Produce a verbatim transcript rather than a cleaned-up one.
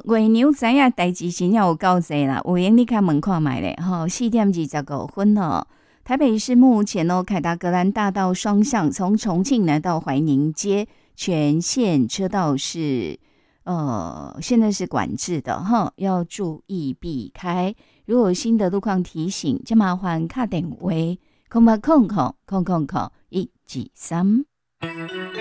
月娘知影代志真正有够济啦，有闲你开门看卖咧，吼，四点二十五分哦。台北市目前哦，凯达格兰大道双向从重庆南到怀宁街全线车道是呃现在是管制的哈，要注意避开。如果有新的路况提醒，就麻烦打电话空八空空空空空一二三。